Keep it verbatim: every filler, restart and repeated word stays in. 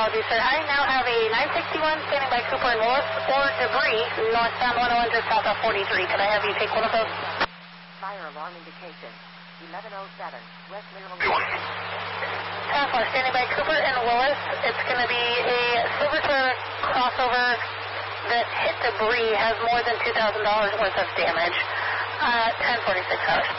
apologies, sir. I now have a nine sixty-one standing by Cooper and Lewis or debris northbound one oh one just south of forty-three. Could I have you take one of those? Fire alarm indication. eleven oh seven, West Maryland. ten four, standing by Cooper and Lewis. It's going to be a Silverton crossover that hit debris, has more than two thousand dollars worth of damage. Uh, ten forty-six hours.